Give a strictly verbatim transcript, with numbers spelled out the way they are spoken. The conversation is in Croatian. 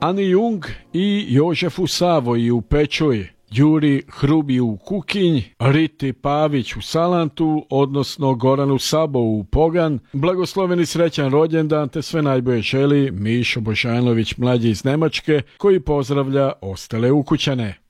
Ani Jung i Jožefu Savoji u Pećoj, Đuri Hrubiju u Kukinj, Riti Pavić u Salantu, odnosno Goranu Sabovu u Pogan, blagosloveni srećan rođendan te sve najbolje želi Mišo Božanović mlađi iz Nemačke, koji pozdravlja ostale ukućane.